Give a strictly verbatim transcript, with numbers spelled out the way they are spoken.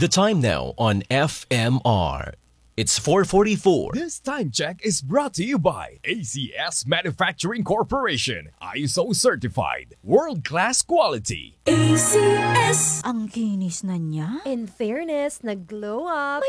The time now on F M R. It's four forty-four. This time check is brought to you by A C S Manufacturing Corporation. I S O certified. World-class quality. A C S. Ang kinis na niya. In fairness, nag-glow up.